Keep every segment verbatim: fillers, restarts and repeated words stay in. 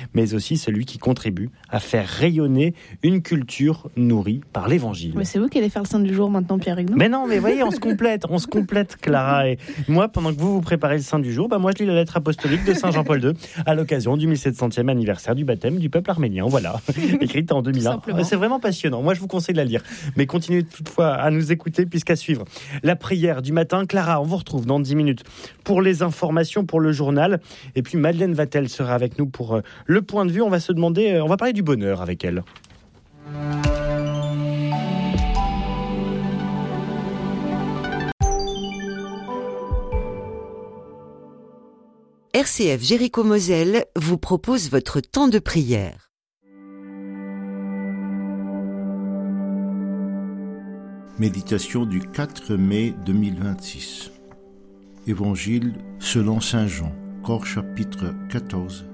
mais aussi celui qui contribue à faire rayonner une culture nourrie par l'Évangile. Mais c'est vous qui allez faire le saint du jour maintenant, Pierre Huguenot. Mais non, mais voyez, on se complète, on se complète, Clara. Et moi, pendant que vous vous préparez le saint du jour, bah moi je lis la lettre apostolique de saint Jean-Paul deux à l'occasion du mille sept centième anniversaire du baptême du peuple arménien. Voilà, écrite en deux mille un. C'est vraiment passionnant. Moi, je vous conseille de la lire. Mais continuez toutefois à nous écouter, puisqu'à suivre la prière du matin. Clara, on vous retrouve dans dix minutes pour les informations, pour le journal. Et puis Madeleine Vatel sera avec nous pour euh, le point de vue. On va se demander, euh, on va parler du bonheur avec elle. R C F Jéricho-Moselle vous propose votre temps de prière. Méditation du quatre mai deux mille vingt-six. Évangile selon saint Jean, corps chapitre quatorze.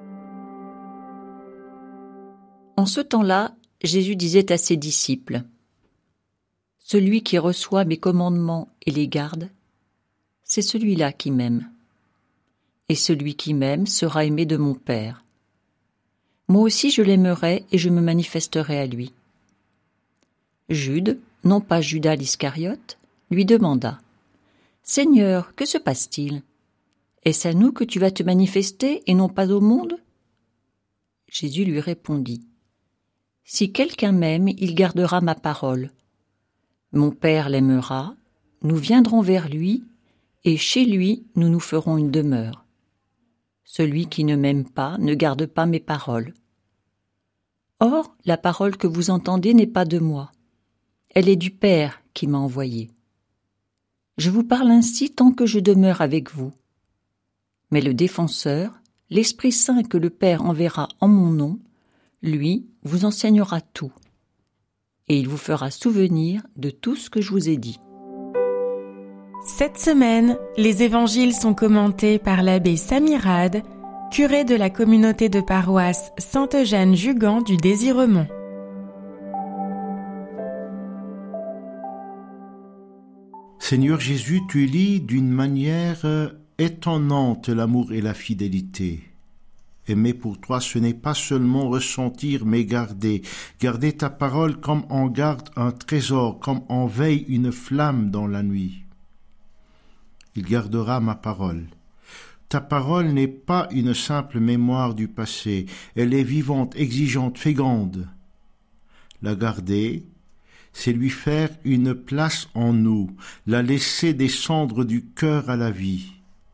En ce temps-là, Jésus disait à ses disciples : « Celui qui reçoit mes commandements et les garde, c'est celui-là qui m'aime. Et celui qui m'aime sera aimé de mon Père. Moi aussi je l'aimerai et je me manifesterai à lui. » Jude, non pas Judas l'Iscariote, lui demanda : « Seigneur, que se passe-t-il ? Est-ce à nous que tu vas te manifester et non pas au monde ?» Jésus lui répondit : « Si quelqu'un m'aime, il gardera ma parole. Mon Père l'aimera, nous viendrons vers lui, et chez lui nous nous ferons une demeure. Celui qui ne m'aime pas ne garde pas mes paroles. Or, la parole que vous entendez n'est pas de moi. Elle est du Père qui m'a envoyé. Je vous parle ainsi tant que je demeure avec vous. Mais le Défenseur, l'Esprit Saint que le Père enverra en mon nom, lui vous enseignera tout. Et il vous fera souvenir de tout ce que je vous ai dit. » Cette semaine, les évangiles sont commentés par l'abbé Samirad, curé de la communauté de paroisse Sainte-Eugène-Jugan du Désiremont. Seigneur Jésus, tu lis d'une manière étonnante l'amour et la fidélité. Aimer pour toi, ce n'est pas seulement ressentir, mais garder. Garder ta parole comme on garde un trésor, comme on veille une flamme dans la nuit. Il gardera ma parole. Ta parole n'est pas une simple mémoire du passé, elle est vivante, exigeante, féconde. La garder, c'est lui faire une place en nous, la laisser descendre du cœur à la vie.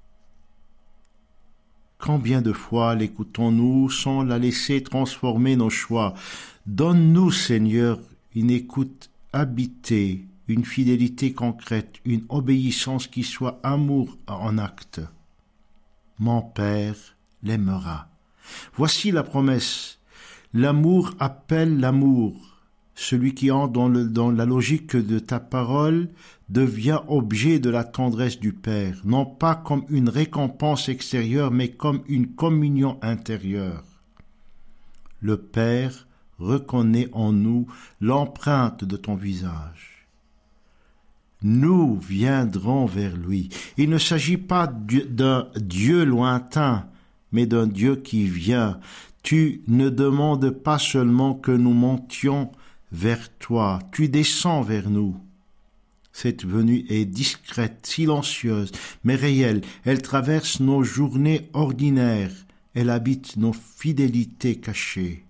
Combien de fois l'écoutons-nous sans la laisser transformer nos choix ? Donne-nous, Seigneur, une écoute habitée, une fidélité concrète, une obéissance qui soit amour en acte. Mon Père l'aimera. Voici la promesse. L'amour appelle l'amour. Celui qui entre dans, le, dans la logique de ta parole devient objet de la tendresse du Père, non pas comme une récompense extérieure, mais comme une communion intérieure. Le Père reconnaît en nous l'empreinte de ton visage. Nous viendrons vers lui. Il ne s'agit pas d'un Dieu lointain, mais d'un Dieu qui vient. Tu ne demandes pas seulement que nous montions vers toi, tu descends vers nous. Cette venue est discrète, silencieuse, mais réelle. Elle traverse nos journées ordinaires. Elle habite nos fidélités cachées.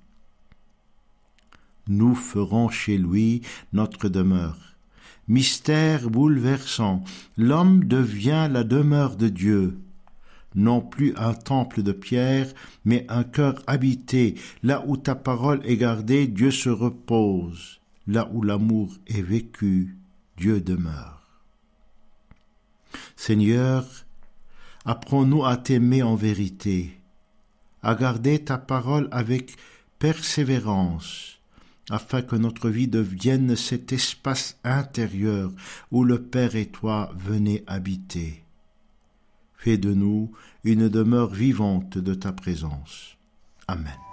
Nous ferons chez lui notre demeure. Mystère bouleversant, l'homme devient la demeure de Dieu. Non plus un temple de pierre, mais un cœur habité. Là où ta parole est gardée, Dieu se repose. Là où l'amour est vécu, Dieu demeure. Seigneur, apprends-nous à t'aimer en vérité, à garder ta parole avec persévérance, afin que notre vie devienne cet espace intérieur où le Père et toi venez habiter. Fais de nous une demeure vivante de ta présence. Amen.